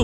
Q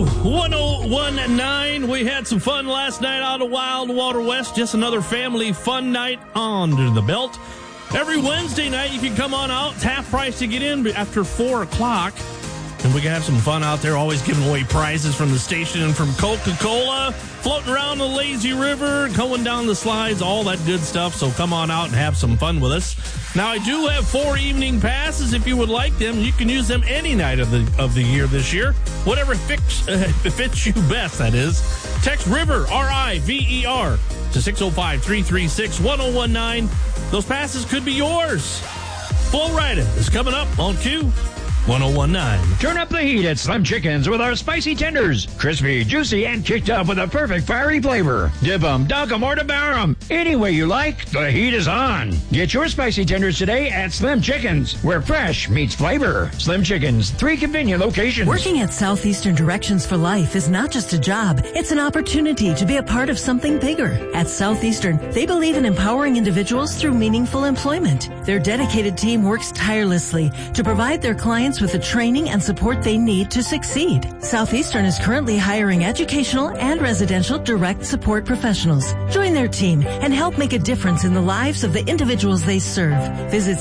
1019. We had some fun last night out of Wild Water West. Just another family fun night under the belt. Every Wednesday night, you can come on out. It's half price to get in after 4 o'clock. And we can have some fun out there, always giving away prizes from the station and from Coca-Cola, floating around the lazy river, going down the slides, all that good stuff. So come on out and have some fun with us. Now, I do have 4 evening passes. If you would like them, you can use them any night of the year this year. Whatever fits you best, that is. Text RIVER, R-I-V-E-R, to 605-336-1019. Those passes could be yours. Full Ride is coming up on Q 1019. Turn up the heat at Slim Chickens with our spicy tenders. Crispy, juicy, and kicked up with a perfect fiery flavor. Dip 'em, dunk 'em, or devour 'em. Any way you like, the heat is on. Get your spicy tenders today at Slim Chickens, where fresh meets flavor. Slim Chickens, 3 convenient locations. Working at Southeastern Directions for Life is not just a job. It's an opportunity to be a part of something bigger. At Southeastern, they believe in empowering individuals through meaningful employment. Their dedicated team works tirelessly to provide their clients with the training and support they need to succeed. Southeastern is currently hiring educational and residential direct support professionals. Join their team and help make a difference in the lives of the individuals they serve. Visit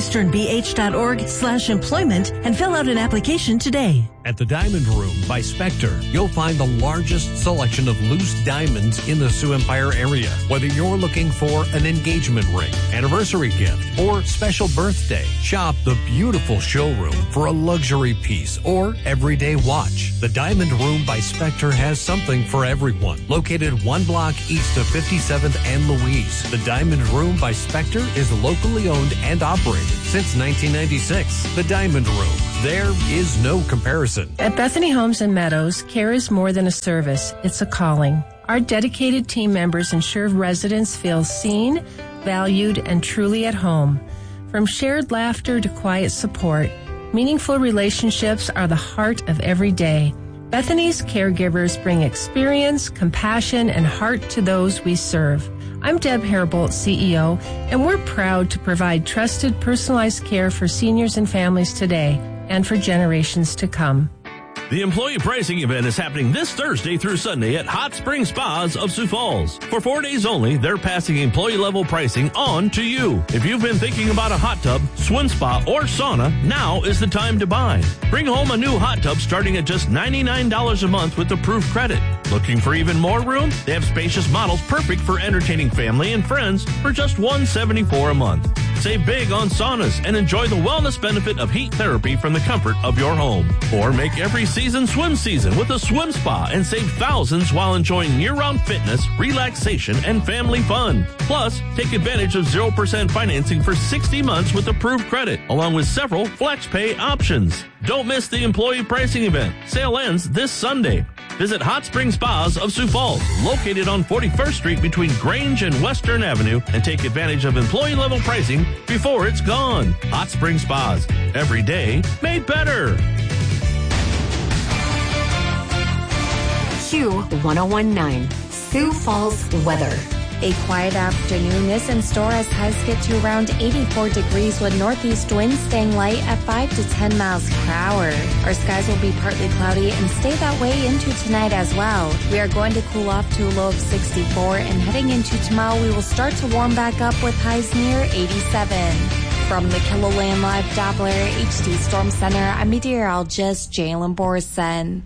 southeasternbh.org/employment and fill out an application today. At the Diamond Room by Spectre, you'll find the largest selection of loose diamonds in the Sioux Empire area. Whether you're looking for an engagement ring, anniversary gift, or special birthday, shop the beautiful showroom for a luxury piece or everyday watch. The Diamond Room by Spectre has something for everyone. Located 1 block east of 57th and Louise, the Diamond Room by Spectre is locally owned and operated since 1996. The Diamond Room. There is no comparison. At Bethany Homes and Meadows, care is more than a service. It's a calling. Our dedicated team members ensure residents feel seen, valued, and truly at home. From shared laughter to quiet support, meaningful relationships are the heart of every day. Bethany's caregivers bring experience, compassion, and heart to those we serve. I'm Deb Herbold, CEO, and we're proud to provide trusted, personalized care for seniors and families today and for generations to come. The employee pricing event is happening this Thursday through Sunday at Hot Spring Spas of Sioux Falls. For 4 days only, they're passing employee-level pricing on to you. If you've been thinking about a hot tub, swim spa, or sauna, now is the time to buy. Bring home a new hot tub starting at just $99 a month with approved credit. Looking for even more room? They have spacious models perfect for entertaining family and friends for just $174 a month. Save big on saunas and enjoy the wellness benefit of heat therapy from the comfort of your home. Or make every season swim season with a swim spa and save thousands while enjoying year-round fitness, relaxation, and family fun. Plus, take advantage of 0% financing for 60 months with approved credit, along with several flex pay options. Don't miss the employee pricing event. Sale ends this Sunday. Visit Hot Spring Spas of Sioux Falls, located on 41st Street between Grange and Western Avenue, and take advantage of employee-level pricing before it's gone. Hot Spring Spas. Every day made better. Q 1019, Sioux Falls weather. A quiet afternoon is in store as highs get to around 84 degrees with northeast winds staying light at 5 to 10 miles per hour. Our skies will be partly cloudy and stay that way into tonight as well. We are going to cool off to a low of 64, and heading into tomorrow we will start to warm back up with highs near 87. From the KiloLand Live Doppler HD Storm Center, I'm meteorologist Jalen Borson.